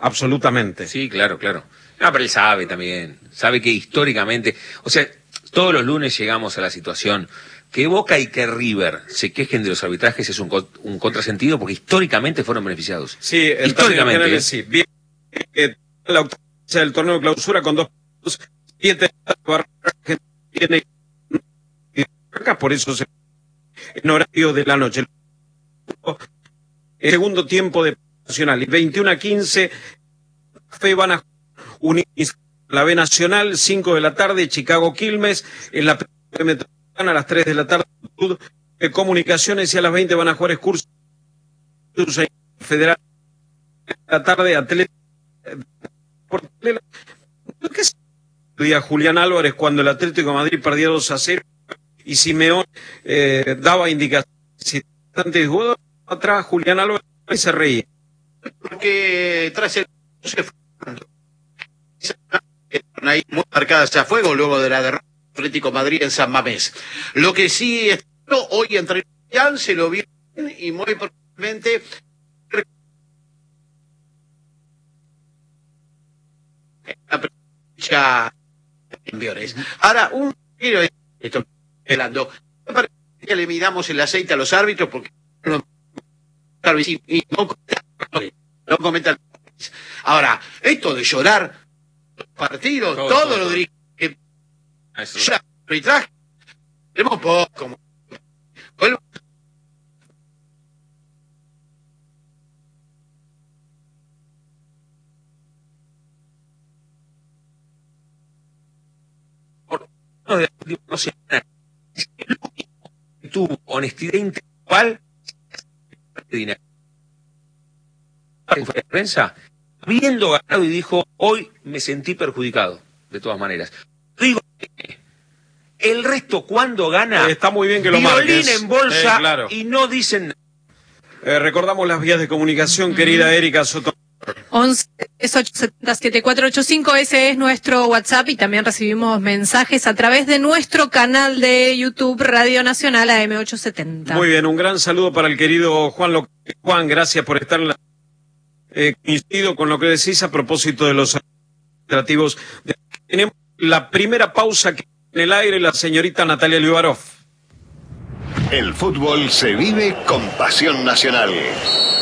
absolutamente. Sí, claro, claro. No, pero él sabe también, sabe que históricamente, o sea, todos los lunes llegamos a la situación que Boca y que River se quejen de los arbitrajes es un contrasentido porque históricamente fueron beneficiados. Sí, en términos generales sí. Bien, la octava del torneo de clausura con 2 puntos, 7 tiene por eso se en horario de la noche. El segundo tiempo de Nacional y 21:15 van a unir la B Nacional, 5 de la tarde, Chicago Quilmes, en la Metropolitana a las 3 de la tarde, Comunicaciones, y a las 20 van a jugar Excursión Federal de la tarde, Atlético. ¿Qué sabía Julián Álvarez cuando el Atlético de Madrid perdía 2-0 y Simeón daba indicaciones jugadores atrás? Julián Álvarez se reía. Porque tras el ahí muy marcadas a fuego luego de la derrota del Atlético de Madrid en San Mamés. Lo que sí es hoy entre se lo vio y muy probablemente ahora un giro esto hablando que le midamos el aceite a los árbitros porque y no comentan. Ahora, esto de llorar partidos, todo lo dirige arbitraje, tenemos poco. No sé, tuvo honestidad intelectual de prensa, habiendo ganado, y dijo, hoy me sentí perjudicado, de todas maneras. Digo, el resto cuando gana, está muy bien que lo violín marques. En bolsa, Claro. Y no dicen nada. Recordamos las vías de comunicación, querida Erika Soto. 11-3877-485, ese es nuestro WhatsApp, y también recibimos mensajes a través de nuestro canal de YouTube Radio Nacional AM870. Muy bien, un gran saludo para el querido Juan. Juan, gracias por estar coincido con lo que decís a propósito de los administrativos. Tenemos la primera pausa que en el aire la señorita Natalia Liubarov. El fútbol se vive con pasión nacional.